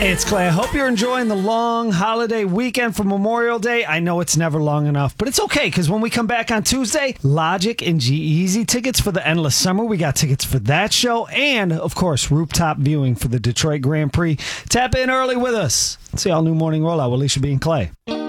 Hey, it's Clay. I hope you're enjoying the long holiday weekend for Memorial Day. I know it's never long enough, but it's okay because when we come back on Tuesday, Logic and G-Eazy tickets for the Endless Summer. We got tickets for that show and, of course, rooftop viewing for the Detroit Grand Prix. Tap in early with us. It's the all-new Morning Rollout with Alicia B. and Clay.